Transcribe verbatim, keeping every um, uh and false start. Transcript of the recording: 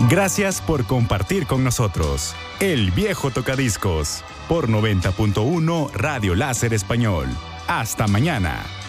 Gracias por compartir con nosotros El Viejo Tocadiscos por noventa punto uno Radio Láser Español. Hasta mañana.